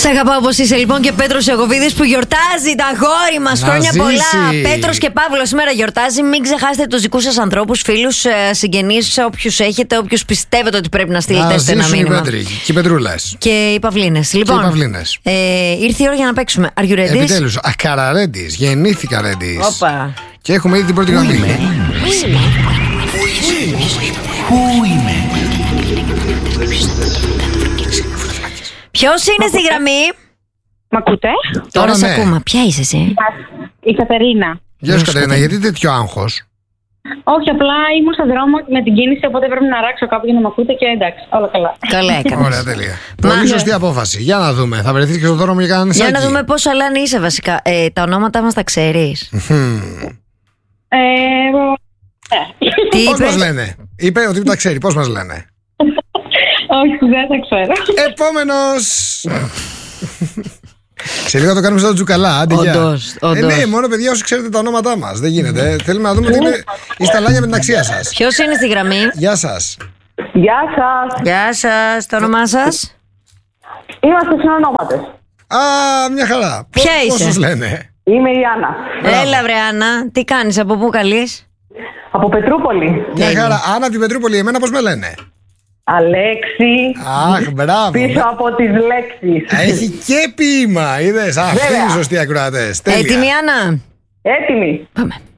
Σ' αγαπάω όπως είσαι λοιπόν και Πέτρος Ιακωβίδης που γιορτάζει τα αγόρι μας. Χρόνια πολλά. Πέτρος και Παύλος σήμερα γιορτάζει. Μην ξεχάσετε τους δικούς σας ανθρώπους, φίλους, συγγενείς, όποιους έχετε, όποιους πιστεύετε ότι πρέπει να στείλετε στο ένα μήνυμα. Και οι Πετρούλες. Και οι Παυλίνες. Λοιπόν, ήρθε η ώρα για να παίξουμε. Are you ready? Επιτέλους, ακαραρέντης. Γεννήθηκα ρέντης. Όπα. Και έχουμε ήδη την πρώτη γραμμή. Πού είμαι? Ποιος είναι στη γραμμή? Μ' ακούτε? Τώρα σε ναι. ακούμε. Ποια είσαι εσύ? Η Κατερίνα. Γεια σου Κατερίνα, γιατί τέτοιο άγχος? Όχι, απλά ήμουν στον δρόμο με την κίνηση, οπότε πρέπει να ράξω κάπου για να μ' ακούτε και εντάξει, όλα καλά. Καλά έκανες. Ωραία, τέλεια. Πολύ σωστή απόφαση. Για να δούμε. Θα βρεθείς και στον δρόμο για κανένα νησάκι. Για να δούμε πόσο αλάνι είσαι βασικά. Τα ονόματα μας τα ξέρεις? Τι Πώς μας είπες? λένε? Είπε ότι τα ξέρει. Πώς μας λένε? Όχι, δεν τα ξέρω. Επόμενος. Σε λίγο θα το κάνουμε σαν το Τζουκαλά. Άντε, γεια. Όντως. Ναι, μόνο παιδιά όσοι ξέρετε τα ονόματά μας. Δεν γίνεται. Θέλουμε να δούμε ότι είστε αλάνια με την αξία σας. Ποιος είναι στη γραμμή? Γεια σας. Γεια σας. Γεια σας. Το όνομά σας? Είμαστε συνονόματες. Α, μια χαρά. Ποια Πώς είσαι? σας λένε? Είμαι η Άννα. Έλα βρε Άννα. Τι κάνεις, από πού καλείς? Από Πετρούπολη. Μια χαρά. Άννα από την Πετρούπολη, εμένα πώς με λένε? Αλέξη. Αχ, μπράβο. Πίσω από τις λέξεις. Έχει και ποίημα, είδες. Αυτή είναι η σωστή ακροατές. Έτοιμη Άννα? Έτοιμη. Πάμε.